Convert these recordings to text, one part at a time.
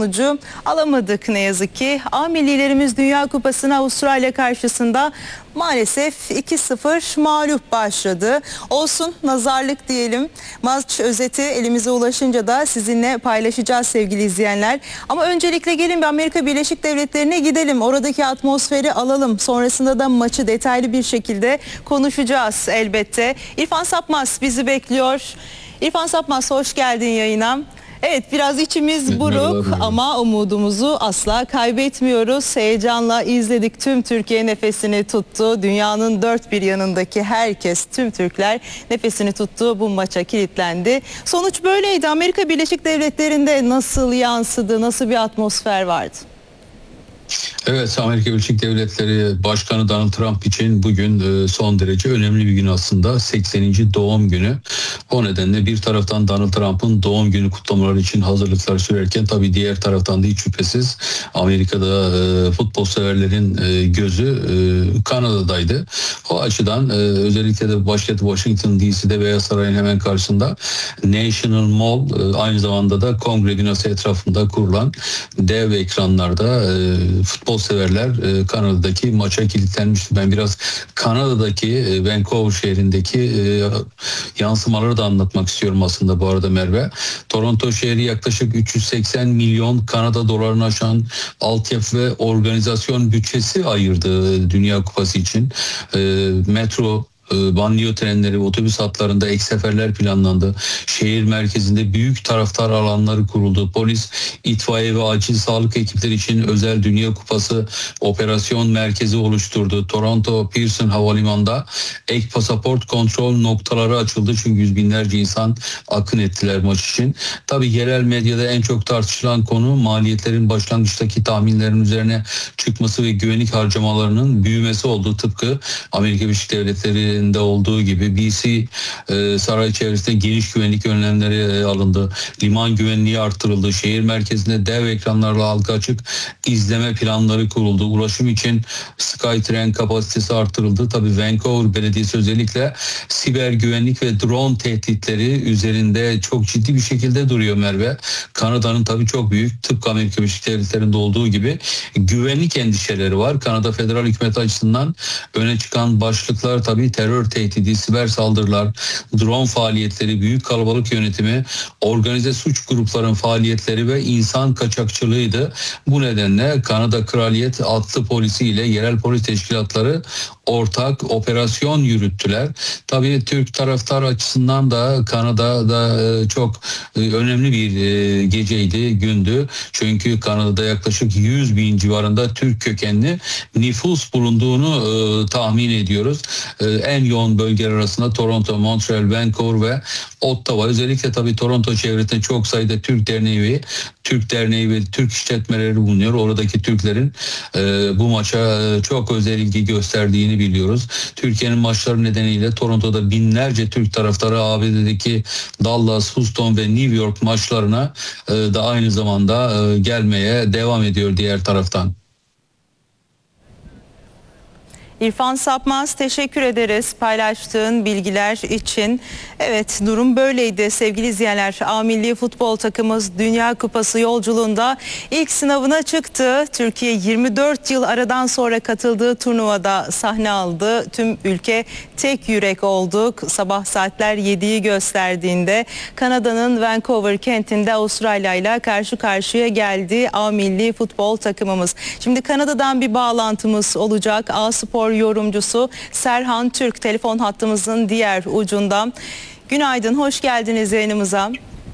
sonucu alamadık ne yazık ki. A millilerimiz Dünya Kupası'na Avustralya karşısında maalesef 2-0 mağlup başladı. Olsun, nazarlık diyelim. Maç özeti elimize ulaşınca da sizinle paylaşacağız sevgili izleyenler. Ama öncelikle gelin bir Amerika Birleşik Devletleri'ne gidelim. Oradaki atmosferi alalım. Sonrasında da maçı detaylı bir şekilde konuşacağız elbette. İrfan Sapmaz bizi bekliyor. İrfan Sapmaz, hoş geldin yayına. Evet, biraz içimiz buruk ama umudumuzu asla kaybetmiyoruz. Heyecanla izledik. Tüm Türkiye nefesini tuttu. Dünyanın dört bir yanındaki herkes, tüm Türkler nefesini tuttu. Bu maça kilitlendi. Sonuç böyleydi. Amerika Birleşik Devletleri'nde nasıl yansıdı? Nasıl bir atmosfer vardı? Evet, Amerika Birleşik Devletleri Başkanı Donald Trump için bugün son derece önemli bir gün aslında. 80. doğum günü. O nedenle bir taraftan Donald Trump'ın doğum günü kutlamaları için hazırlıklar sürerken tabii diğer taraftan da hiç şüphesiz Amerika'da futbol severlerin gözü Kanada'daydı. O açıdan özellikle de başkent Washington DC'de Beyaz Saray'ın hemen karşısında National Mall, aynı zamanda da Kongre binası etrafında kurulan dev ekranlarda futbol severler Kanada'daki maça kilitlenmişti. Ben biraz Kanada'daki Vancouver şehrindeki yansımaları da anlatmak istiyorum aslında bu arada Merve. Toronto şehri yaklaşık 380 milyon Kanada dolarını aşan altyapı ve organizasyon bütçesi ayırdı Dünya Kupası için. Metro, banliyö trenleri, otobüs hatlarında ek seferler planlandı. Şehir merkezinde büyük taraftar alanları kuruldu. Polis, itfaiye ve acil sağlık ekipleri için özel Dünya Kupası operasyon merkezi oluşturdu. Toronto Pearson Havalimanı'nda ek pasaport kontrol noktaları açıldı. Çünkü yüz binlerce insan akın ettiler maç için. Tabii yerel medyada en çok tartışılan konu maliyetlerin başlangıçtaki tahminlerin üzerine çıkması ve güvenlik harcamalarının büyümesi oldu. Tıpkı Amerika Birleşik Devletleri olduğu gibi BC saray çevresinde geniş güvenlik önlemleri alındı. Liman güvenliği artırıldı. Şehir merkezinde dev ekranlarla halka açık izleme planları kuruldu. Ulaşım için SkyTrain kapasitesi artırıldı. Tabii Vancouver Belediyesi özellikle siber güvenlik ve drone tehditleri üzerinde çok ciddi bir şekilde duruyor Merve. Kanada'nın tabii çok büyük, tıpkı Amerika Birleşik Devletleri'nde olduğu gibi güvenlik endişeleri var. Kanada federal hükümeti açısından öne çıkan başlıklar tabii terör tehdidi, siber saldırılar, drone faaliyetleri, büyük kalabalık yönetimi, organize suç grupların faaliyetleri ve insan kaçakçılığıydı. Bu nedenle Kanada Kraliyet Atlı Polisi ile yerel polis teşkilatları ortak operasyon yürüttüler. Tabii Türk taraftar açısından da Kanada'da çok önemli bir geceydi, gündü. Çünkü Kanada'da yaklaşık 100 bin civarında Türk kökenli nüfus bulunduğunu tahmin ediyoruz. En yoğun bölgeler arasında Toronto, Montreal, Vancouver ve Ottawa. Özellikle tabii Toronto çevresinde çok sayıda Türk Derneği ve Türk işletmeleri bulunuyor. Oradaki Türklerin bu maça çok özel ilgi gösterdiğini biliyoruz. Türkiye'nin maçları nedeniyle Toronto'da binlerce Türk taraftarı ABD'deki Dallas, Houston ve New York maçlarına da aynı zamanda gelmeye devam ediyor diğer taraftan. İrfan Sapmaz, teşekkür ederiz paylaştığın bilgiler için. Evet, durum böyleydi sevgili izleyenler. A milli futbol takımımız Dünya Kupası yolculuğunda ilk sınavına çıktı. Türkiye 24 yıl aradan sonra katıldığı turnuvada sahne aldı. Tüm ülke tek yürek olduk. Sabah saatler 7'yi gösterdiğinde Kanada'nın Vancouver kentinde Avustralya ile karşı karşıya geldi A milli futbol takımımız. Şimdi Kanada'dan bir bağlantımız olacak. A Spor yorumcusu Serhan Türk telefon hattımızın diğer ucunda. Günaydın, hoş geldiniz yayınımıza.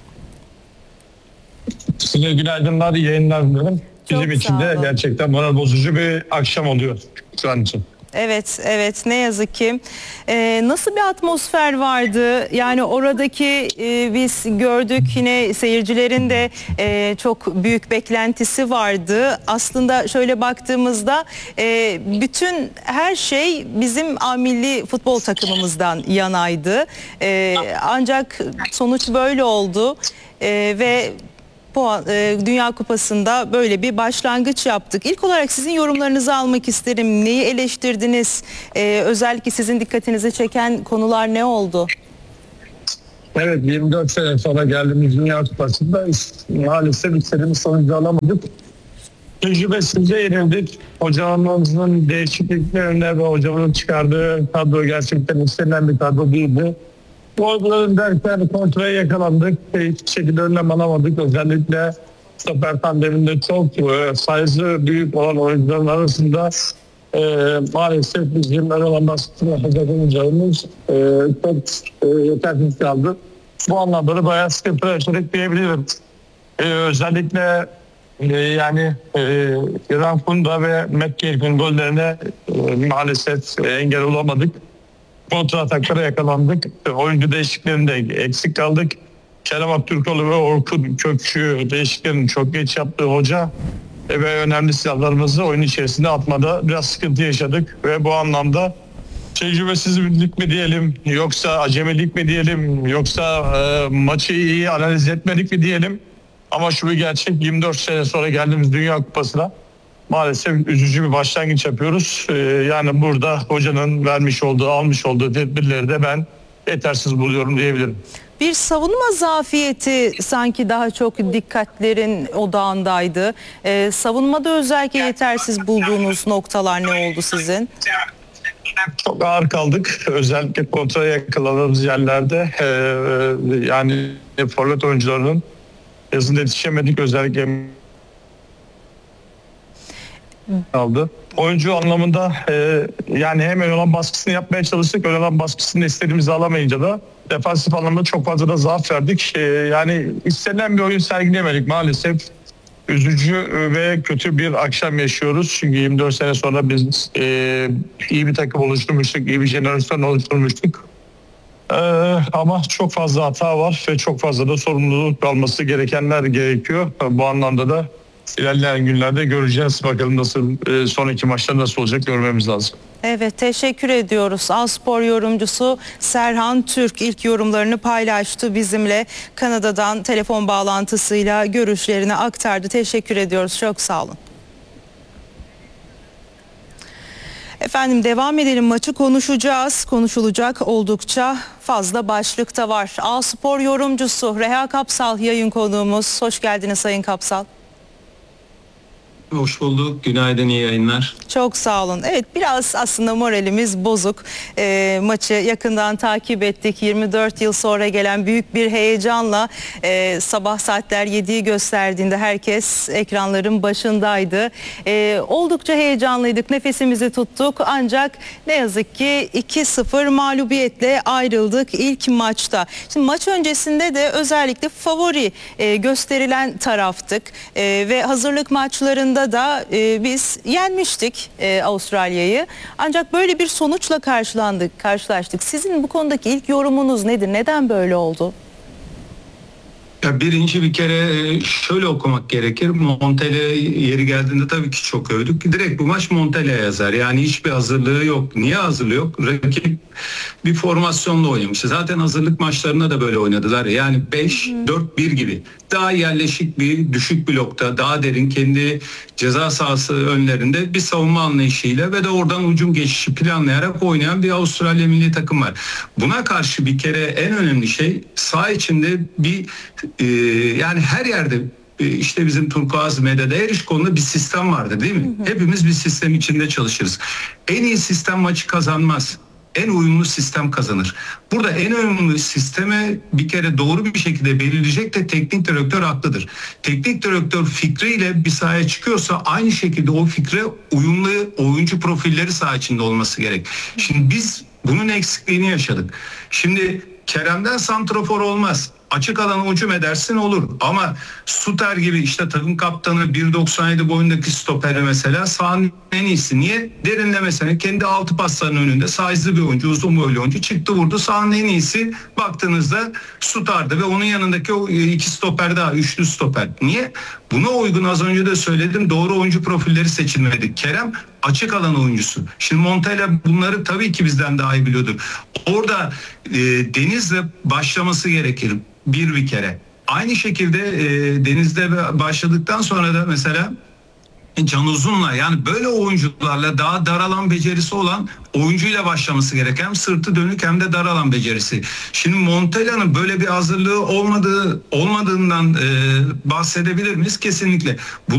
Size günaydınlar, yayınlar dilerim. Bizim için de gerçekten moral bozucu bir akşam oluyor şu an için. Evet, ne yazık ki. Nasıl bir atmosfer vardı? Yani oradaki biz gördük, yine seyircilerin de çok büyük beklentisi vardı. Aslında şöyle baktığımızda bütün her şey bizim A milli futbol takımımızdan yanaydı. Ancak sonuç böyle oldu ve Dünya Kupası'nda böyle bir başlangıç yaptık. İlk olarak sizin yorumlarınızı almak isterim. Neyi eleştirdiniz? Özellikle sizin dikkatinizi çeken konular ne oldu? Evet, 24 sene sonra geldiğimiz Dünya Kupası'nda maalesef istediğimiz sonucu alamadık. Tecrübesizce yenildik. Hocamızın değişikliklerine ve hocamın çıkardığı kadro gerçekten istenilen bir kadro değildi. Gollerin derken kontraya yakalandık. Hiçbir şekilde önlem alamadık. Özellikle stoper tandeminde çok sayısı büyük olan oyuncuların arasında maalesef bizim ön alan baskısını yapacak oyuncularımız çok yetersiz kaldı. Bu anlamda da bayağı sıkıntı yaşadık diyebilirim. Özellikle İrfan Kunda ve Metcalf'in gollerine maalesef engel olamadık. Kontra ataklara yakalandık. Oyuncu değişikliklerinde eksik kaldık. Kerem Aktürkoğlu ve Orkun Kökçü değişikliklerini çok geç yaptı hoca. Ve önemli silahlarımızı oyun içerisinde atmada biraz sıkıntı yaşadık. Ve bu anlamda tecrübesizlik mi diyelim, yoksa acemilik mi diyelim, yoksa maçı iyi analiz etmedik mi diyelim. Ama şu bir gerçek, 24 sene sonra geldiğimiz Dünya Kupası'na maalesef üzücü bir başlangıç yapıyoruz. Yani burada hocanın almış olduğu tedbirleri de ben yetersiz buluyorum diyebilirim. Bir savunma zafiyeti sanki daha çok dikkatlerin odağındaydı. Savunmada özellikle yetersiz bulduğunuz noktalar ne oldu sizin? Çok ağır kaldık. Özellikle kontraya yakaladığımız yerlerde yani forvet oyuncularının yazında yetişemedik. Özellikle aldı. Oyuncu anlamında yani hem ön alan baskısını yapmaya çalıştık. Ön alan baskısını istediğimizi alamayınca da defansif anlamda çok fazla da zaaf verdik. Yani istenilen bir oyun sergilemedik maalesef. Üzücü ve kötü bir akşam yaşıyoruz. Çünkü 24 sene sonra biz iyi bir takım oluşturmuştuk, iyi bir jenerasyon oluşturmuştuk. Ama çok fazla hata var ve çok fazla da sorumluluk alması gerekenler gerekiyor. Bu anlamda da ilerleyen günlerde göreceğiz. Bakalım nasıl sonraki maçlar nasıl olacak görmemiz lazım. Evet, teşekkür ediyoruz. Alspor yorumcusu Serhan Türk ilk yorumlarını paylaştı bizimle. Kanada'dan telefon bağlantısıyla görüşlerini aktardı. Teşekkür ediyoruz. Çok sağ olun. Efendim devam edelim, maçı konuşacağız. Konuşulacak oldukça fazla başlıkta var. Alspor yorumcusu Reha Kapsal yayın konuğumuz. Hoş geldiniz Sayın Kapsal. Hoş bulduk. Günaydın, iyi yayınlar. Çok sağ olun. Evet, biraz aslında moralimiz bozuk. Maçı yakından takip ettik. 24 yıl sonra gelen büyük bir heyecanla sabah saatler 7'yi gösterdiğinde herkes ekranların başındaydı. Oldukça heyecanlıydık. Nefesimizi tuttuk. Ancak ne yazık ki 2-0 mağlubiyetle ayrıldık ilk maçta. Şimdi maç öncesinde de özellikle favori gösterilen taraftık. Ve hazırlık maçlarında da biz yenmiştik Avustralya'yı. Ancak böyle bir sonuçla karşılaştık. Sizin bu konudaki ilk yorumunuz nedir? Neden böyle oldu? Ya birinci bir kere şöyle okumak gerekir. Montella yeri geldiğinde tabii ki çok övdük. Direkt bu maç Montella'ya yazar. Yani hiçbir hazırlığı yok. Niye hazırlığı yok? Rakip bir formasyonla oynamıştı. Zaten hazırlık maçlarında da böyle oynadılar. Yani 5-4-1 gibi. Daha yerleşik bir düşük blokta, daha derin kendi ceza sahası önlerinde bir savunma anlayışıyla ve de oradan ucum geçişi planlayarak oynayan bir Avustralya milli takım var. Buna karşı bir kere en önemli şey saha içinde bir yani her yerde işte bizim Turkuaz Medya'da her iş konuda bir sistem vardır değil mi? Hepimiz bir sistem içinde çalışırız. En iyi sistem maçı kazanmaz. En uyumlu sistem kazanır. Burada en önemli sisteme bir kere doğru bir şekilde belirleyecek de teknik direktör haklıdır. Teknik direktör fikriyle bir sahaya çıkıyorsa aynı şekilde o fikre uyumlu oyuncu profilleri saha içinde olması gerek. Şimdi biz bunun eksikliğini yaşadık. Şimdi Kerem'den santrafor olmaz. Açık alan hücum edersin olur. Ama Suter gibi işte takım kaptanı 1.97 boyundaki stoperi mesela sahanın en iyisi. Niye? Derinlemesine kendi altı paslarının önünde size'lı bir oyuncu, uzun boylu oyuncu çıktı vurdu. Sahanın en iyisi baktığınızda Suter'dı ve onun yanındaki o iki stoper daha, üçlü stoper. Niye? Buna uygun az önce de söyledim doğru oyuncu profilleri seçilmedi. Kerem açık alan oyuncusu. Şimdi Montella bunları tabii ki bizden daha iyi biliyordur. Orada Deniz'le başlaması gerekir bir kere. Aynı şekilde Deniz'de başladıktan sonra da mesela Can Uzun'la, yani böyle oyuncularla, daha dar alan becerisi olan oyuncuyla başlaması gereken, hem sırtı dönük hem de dar alan becerisi. Şimdi Montella'nın böyle bir hazırlığı olmadığından bahsedebilir miyiz? Kesinlikle.